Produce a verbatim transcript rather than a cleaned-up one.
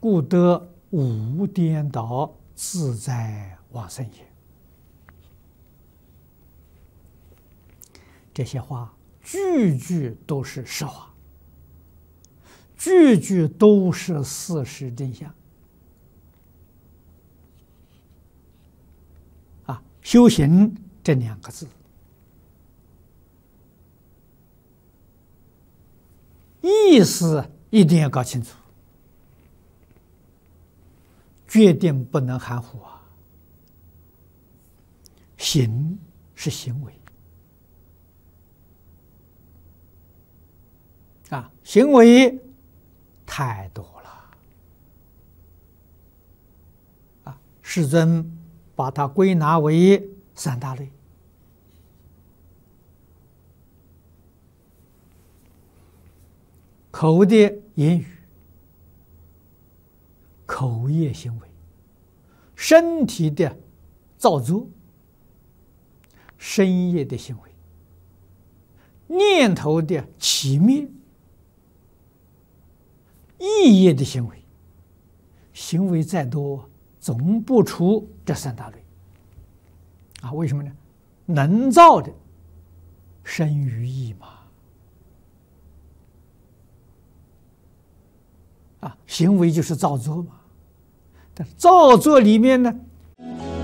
故得无颠倒，自在往生也。这些话句句都是实话，句句都是事实真相。啊，修行这两个字，意思一定要搞清楚，决定不能含糊啊。行是行为啊，行为太多了啊。世尊把它归纳为三大类：口的言语、口业行为；身体的造作、身业的行为；念头的起灭、意业的行为。行为再多，总不出这三大类啊。为什么呢？能造的生于意嘛。啊，行为就是造作嘛。但造作里面呢，